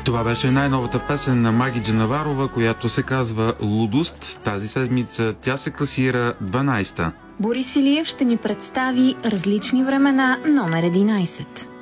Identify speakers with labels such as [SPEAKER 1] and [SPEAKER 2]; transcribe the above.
[SPEAKER 1] Това беше най-новата песен на Маги Джанаварова, която се казва "Лудост". Тази седмица тя се класира 12-та.
[SPEAKER 2] Борис Илиев ще ни представи "Различни времена" номер 11.